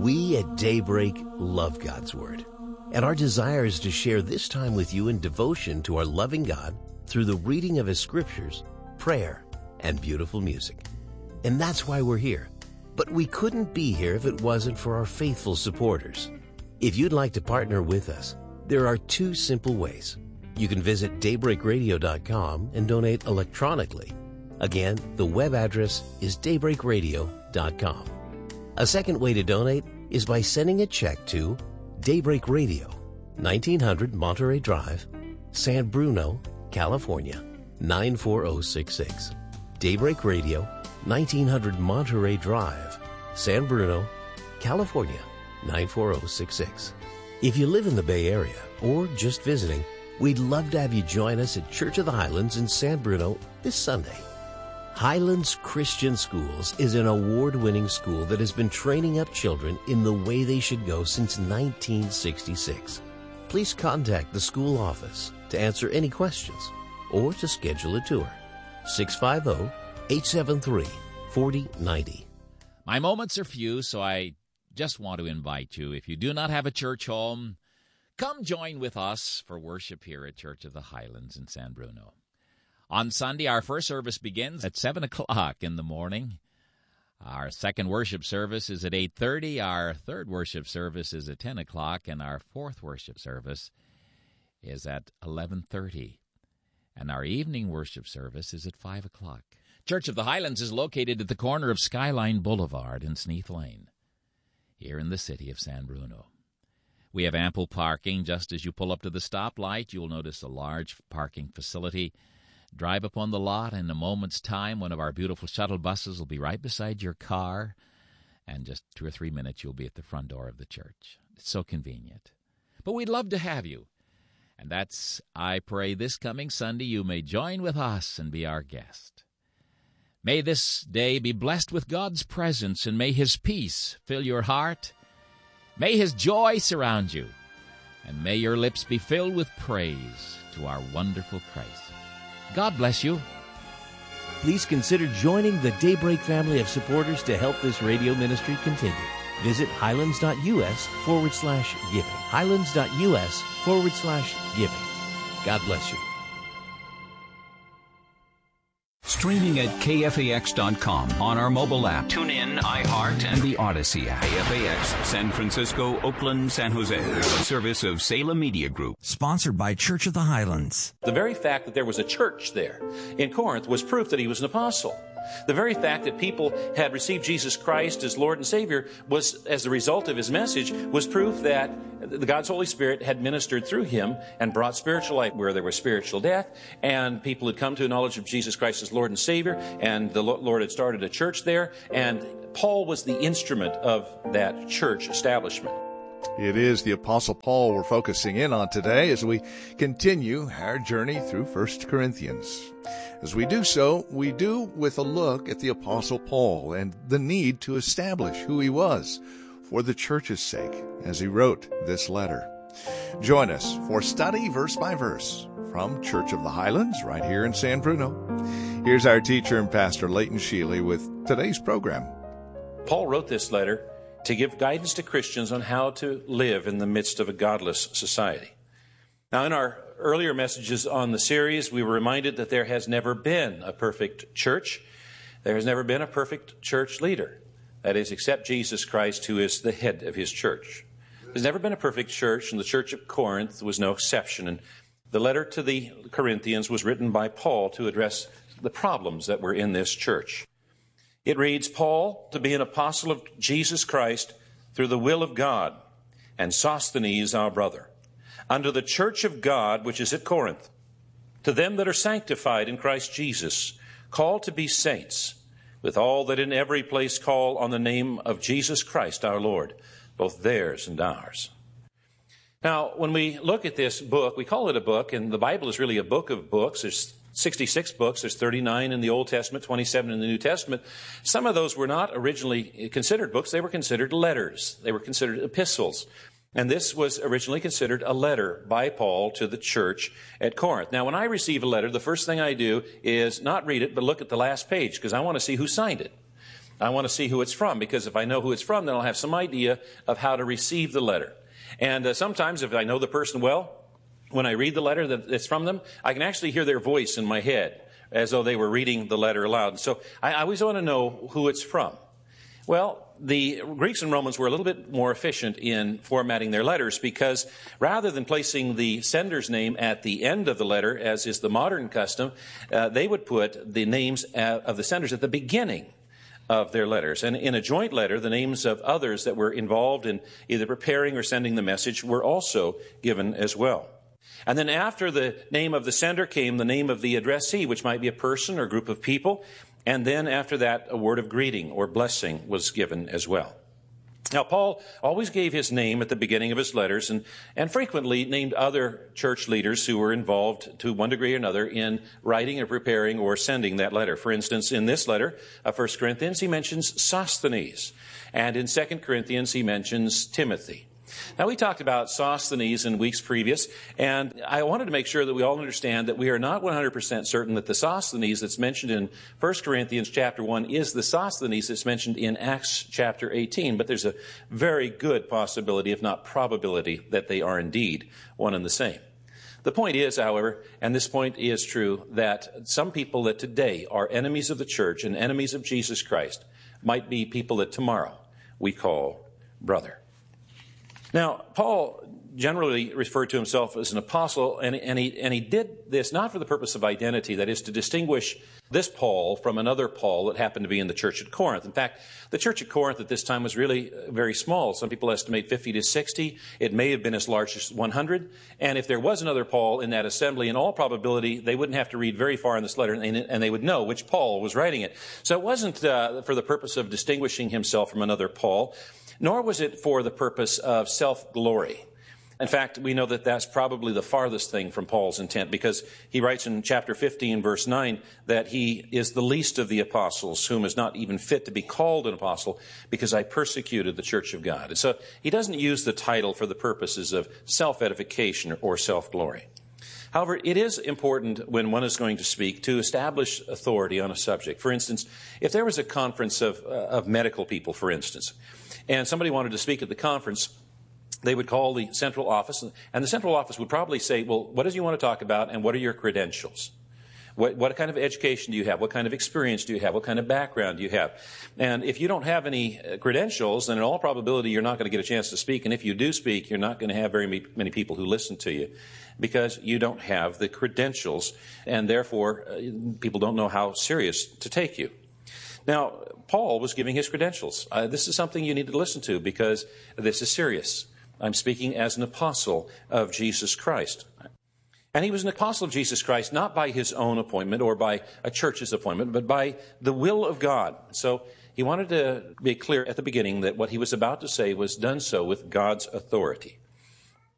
We at Daybreak love God's Word, and our desire is to share this time with you in devotion to our loving God through the reading of His Scriptures, prayer, and beautiful music. And that's why we're here. But we couldn't be here if it wasn't for our faithful supporters. If you'd like to partner with us, there are two simple ways. You can visit daybreakradio.com and donate electronically. Again, the web address is daybreakradio.com. A second way to donate is by sending a check to Daybreak Radio, 1900 Monterey Drive, San Bruno, California, 94066. Daybreak Radio, 1900 Monterey Drive, San Bruno, California, 94066. If you live in the Bay Area or just visiting, we'd love to have you join us at Church of the Highlands in San Bruno this Sunday. Highlands Christian Schools is an award-winning school that has been training up children in the way they should go since 1966. Please contact the school office to answer any questions or to schedule a tour. 650-873-4090. My moments are few, so I just want to invite you, if you do not have a church home, come join with us for worship here at Church of the Highlands in San Bruno. On Sunday, our first service begins at 7 o'clock in the morning. Our second worship service is at 8:30. Our third worship service is at 10 o'clock. And our fourth worship service is at 11:30. And our evening worship service is at 5 o'clock. Church of the Highlands is located at the corner of Skyline Boulevard and Sneath Lane, here in the city of San Bruno. We have ample parking. Just as you pull up to the stoplight, you'll notice a large parking facility. Drive upon the lot, and in a moment's time, one of our beautiful shuttle buses will be right beside your car, and just 2 or 3 minutes, you'll be at the front door of the church. It's so convenient. But we'd love to have you. And that's, I pray, this coming Sunday you may join with us and be our guest. May this day be blessed with God's presence, and may His peace fill your heart. May His joy surround you, and may your lips be filled with praise to our wonderful Christ. God bless you. Please consider joining the Daybreak family of supporters to help this radio ministry continue. Visit highlands.us/giving. Highlands.us/giving. God bless you. Streaming at KFAX.com on our mobile app. Tune in, iHeart, and the Odyssey app. KFAX, San Francisco, Oakland, San Jose. A service of Salem Media Group. Sponsored by Church of the Highlands. The very fact that there was a church there in Corinth was proof that he was an apostle. The very fact that people had received Jesus Christ as Lord and Savior was, as a result of his message, was proof that God's Holy Spirit had ministered through him and brought spiritual life where there was spiritual death, and people had come to a knowledge of Jesus Christ as Lord and Savior, and the Lord had started a church there, and Paul was the instrument of that church establishment. It is the Apostle Paul we're focusing in on today as we continue our journey through 1 Corinthians. As we do so, we do with a look at the Apostle Paul and the need to establish who he was for the church's sake as he wrote this letter. Join us for study verse by verse from Church of the Highlands right here in San Bruno. Here's our teacher and pastor, Leighton Sheely, with today's program. Paul wrote this letter to give guidance to Christians on how to live in the midst of a godless society. Now, in our earlier messages on the series, we were reminded that there has never been a perfect church. There has never been a perfect church leader. That is, except Jesus Christ, who is the head of his church. There's never been a perfect church, and the church of Corinth was no exception. And the letter to the Corinthians was written by Paul to address the problems that were in this church. It reads, Paul, to be an apostle of Jesus Christ through the will of God, and Sosthenes, our brother, unto the church of God which is at Corinth, to them that are sanctified in Christ Jesus, called to be saints, with all that in every place call on the name of Jesus Christ our Lord, both theirs and ours. Now, when we look at this book, we call it a book, and the Bible is really a book of books. There's 66 books. There's 39 in the Old Testament, 27 in the New Testament. Some of those were not originally considered books. They were considered letters. They were considered epistles. And this was originally considered a letter by Paul to the church at Corinth. Now, when I receive a letter, the first thing I do is not read it, but look at the last page, because I want to see who signed it. I want to see who it's from, because if I know who it's from, then I'll have some idea of how to receive the letter. And sometimes if I know the person well, when I read the letter that it's from them, I can actually hear their voice in my head as though they were reading the letter aloud. So I always want to know who it's from. Well, the Greeks and Romans were a little bit more efficient in formatting their letters, because rather than placing the sender's name at the end of the letter, as is the modern custom, they would put the names of the senders at the beginning of their letters. And in a joint letter, the names of others that were involved in either preparing or sending the message were also given as well. And then after the name of the sender came the name of the addressee, which might be a person or group of people. And then after that, a word of greeting or blessing was given as well. Now, Paul always gave his name at the beginning of his letters, and frequently named other church leaders who were involved to one degree or another in writing or preparing or sending that letter. For instance, in this letter of 1 Corinthians, he mentions Sosthenes. And in 2 Corinthians, he mentions Timothy. Now, we talked about Sosthenes in weeks previous, and I wanted to make sure that we all understand that we are not 100% certain that the Sosthenes that's mentioned in 1 Corinthians chapter 1 is the Sosthenes that's mentioned in Acts chapter 18, but there's a very good possibility, if not probability, that they are indeed one and the same. The point is, however, and this point is true, that some people that today are enemies of the church and enemies of Jesus Christ might be people that tomorrow we call brother. Now, Paul generally referred to himself as an apostle, and he did this not for the purpose of identity, that is, to distinguish this Paul from another Paul that happened to be in the church at Corinth. In fact, the church at Corinth at this time was really very small. Some people estimate 50 to 60. It may have been as large as 100. And if there was another Paul in that assembly, in all probability, they wouldn't have to read very far in this letter, and they would know which Paul was writing it. So it wasn't for the purpose of distinguishing himself from another Paul, nor was it for the purpose of self-glory. In fact, we know that that's probably the farthest thing from Paul's intent, because he writes in chapter 15, verse 9, that he is the least of the apostles, whom is not even fit to be called an apostle, because I persecuted the church of God. And so he doesn't use the title for the purposes of self-edification or self-glory. However, it is important when one is going to speak to establish authority on a subject. For instance, if there was a conference of medical people, for instance, and somebody wanted to speak at the conference, they would call the central office, and the central office would probably say, well, what do you want to talk about, and what are your credentials? What kind of education do you have? What kind of experience do you have? What kind of background do you have? And if you don't have any credentials, then in all probability you're not going to get a chance to speak. And if you do speak, you're not going to have very many people who listen to you, because you don't have the credentials, and therefore people don't know how serious to take you. Now, Paul was giving his credentials. This is something you need to listen to, because this is serious. I'm speaking as an apostle of Jesus Christ. And he was an apostle of Jesus Christ, not by his own appointment or by a church's appointment, but by the will of God. So he wanted to be clear at the beginning that what he was about to say was done so with God's authority.